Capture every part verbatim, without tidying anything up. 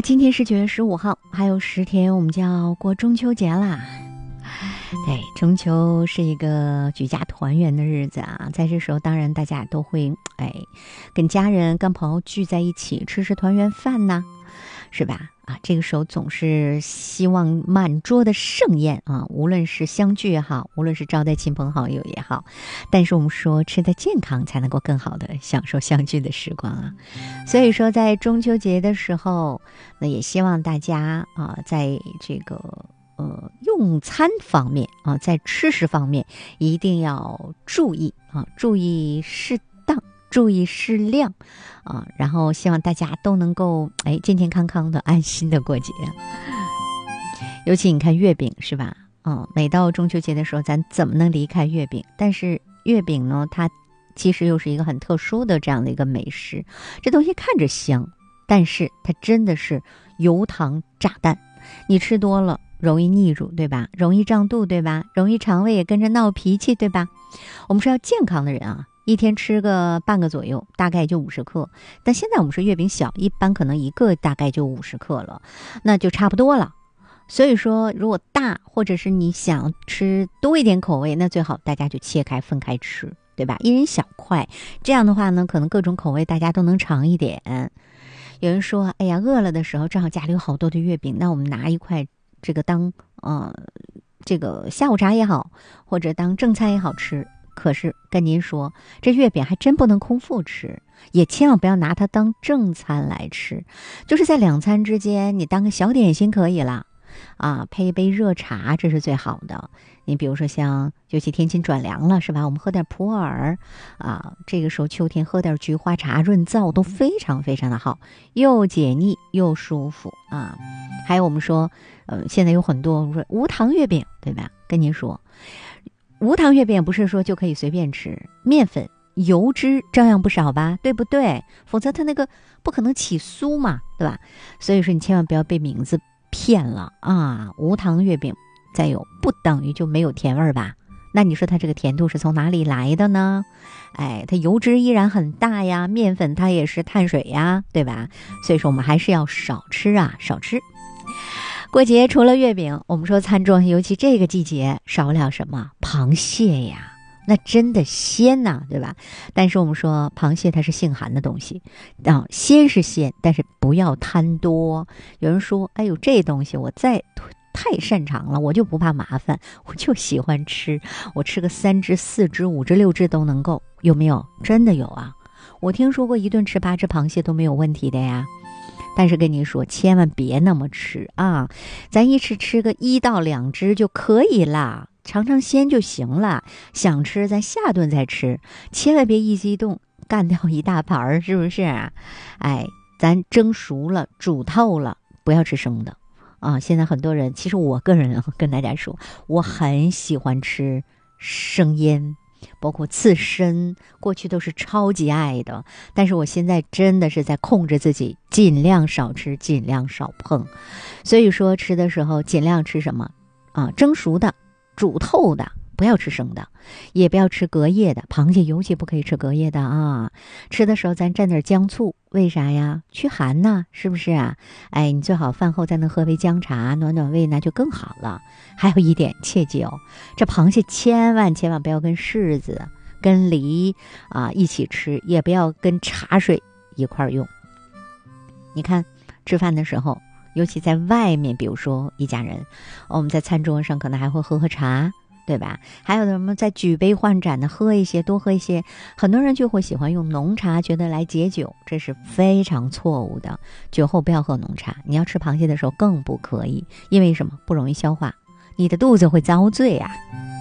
今天是九月十五号，还有十天我们就要过中秋节啦。对，中秋是一个举家团圆的日子啊，在这时候当然大家都会哎跟家人跟朋友聚在一起吃吃团圆饭呐，是吧？啊，这个时候总是希望满桌的盛宴啊，无论是相聚也好，无论是招待亲朋好友也好，但是我们说吃得健康才能够更好的享受相聚的时光啊。所以说在中秋节的时候，那也希望大家啊，在这个呃用餐方面啊，在吃食方面一定要注意啊，注意适当，注意适量啊，然后希望大家都能够哎健健康康的安心的过节。尤其你看月饼是吧？嗯，每到中秋节的时候，咱怎么能离开月饼？但是月饼呢，它其实又是一个很特殊的这样的一个美食。这东西看着香，但是它真的是油糖炸弹，你吃多了容易腻住，对吧？容易胀肚，对吧？容易肠胃也跟着闹脾气，对吧？我们是要健康的人啊，一天吃个半个左右，大概也就五十克。但现在我们是月饼小，一般可能一个大概就五十克了，那就差不多了。所以说如果大，或者是你想吃多一点口味，那最好大家就切开分开吃，对吧？一人小块，这样的话呢，可能各种口味大家都能尝一点。有人说哎呀，饿了的时候正好家里有好多的月饼，那我们拿一块这个当呃这个下午茶也好，或者当正餐也好吃。可是跟您说，这月饼还真不能空腹吃，也千万不要拿它当正餐来吃，就是在两餐之间你当个小点心可以了啊，配一杯热茶，这是最好的。你比如说像尤其天气转凉了是吧，我们喝点普洱啊，这个时候秋天喝点菊花茶润燥都非常非常的好，又解腻又舒服啊。还有我们说呃，现在有很多我们说无糖月饼，对吧？跟您说无糖月饼不是说就可以随便吃，面粉油脂照样不少吧，对不对？否则它那个不可能起酥嘛，对吧？所以说你千万不要被名字骗了啊！无糖月饼再有不等于就没有甜味吧？那你说它这个甜度是从哪里来的呢？哎，它油脂依然很大呀，面粉它也是碳水呀，对吧？所以说我们还是要少吃啊，少吃。过节除了月饼，我们说餐桌尤其这个季节少不了什么螃蟹呀，那真的鲜呐、啊，对吧？但是我们说螃蟹它是性寒的东西啊，鲜是鲜，但是不要贪多。有人说哎呦，这东西我再太擅长了，我就不怕麻烦，我就喜欢吃，我吃个三只四只五只六只都能够，有没有？真的有啊，我听说过一顿吃八只螃蟹都没有问题的呀。但是跟你说千万别那么吃啊，咱一吃吃个一到两只就可以啦，尝尝鲜就行了，想吃咱下顿再吃，千万别一激动干掉一大盘，是不是？哎，咱蒸熟了煮透了，不要吃生的啊。现在很多人，其实我个人跟大家说，我很喜欢吃生腌，包括刺身，过去都是超级爱的，但是我现在真的是在控制自己，尽量少吃，尽量少碰。所以说吃的时候尽量吃什么啊？蒸熟的，煮透的，不要吃生的，也不要吃隔夜的，螃蟹尤其不可以吃隔夜的啊。吃的时候咱蘸点姜醋，为啥呀？驱寒呐，是不是啊？哎，你最好饭后再能喝杯姜茶，暖暖胃那就更好了。还有一点切记哦，这螃蟹千万千万不要跟柿子跟梨啊一起吃，也不要跟茶水一块用。你看吃饭的时候，尤其在外面，比如说一家人，我们在餐桌上可能还会喝喝茶，对吧？还有什么在举杯换盏的喝一些，多喝一些。很多人就会喜欢用浓茶，觉得来解酒，这是非常错误的。酒后不要喝浓茶，你要吃螃蟹的时候更不可以，因为什么？不容易消化，你的肚子会遭罪啊。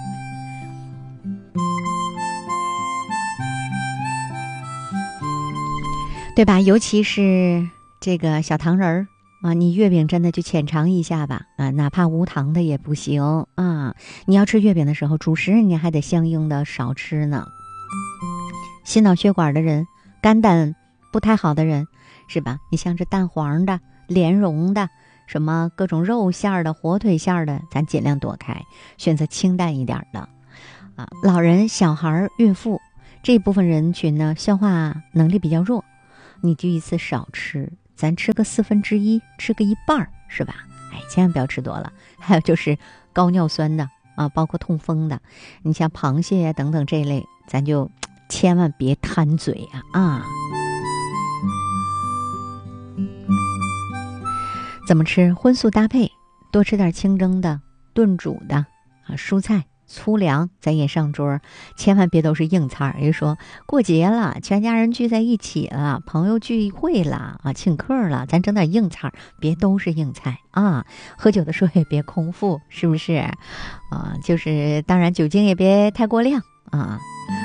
对吧？尤其是这个小糖人儿啊，你月饼真的就浅尝一下吧啊，哪怕无糖的也不行啊。你要吃月饼的时候，主食你还得相应的少吃呢。心脑血管的人，肝胆不太好的人，是吧？你像这蛋黄的、莲蓉的，什么各种肉馅的、火腿馅的，咱尽量躲开，选择清淡一点的啊。老人、小孩、孕妇这部分人群呢，消化能力比较弱，你就一次少吃。 咱吃个四分之一，吃个一半儿，是吧？哎，千万不要吃多了。还有就是高尿酸的啊，包括痛风的，你像螃蟹呀、等等这一类，咱就千万别贪嘴啊啊！怎么吃？荤素搭配，多吃点清蒸的、炖煮的啊，蔬菜。粗粮咱也上桌，千万别都是硬菜。人说过节了，全家人聚在一起了，朋友聚会了啊，请客了，咱整点硬菜，别都是硬菜啊。喝酒的时候也别空腹，是不是啊？就是当然酒精也别太过量啊。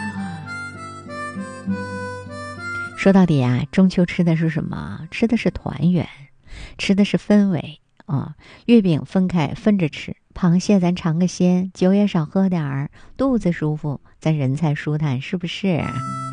说到底啊，中秋吃的是什么？吃的是团圆，吃的是氛围啊。月饼分开分着吃，螃蟹咱尝个鲜，酒也少喝点儿，肚子舒服，咱人才舒坦，是不是？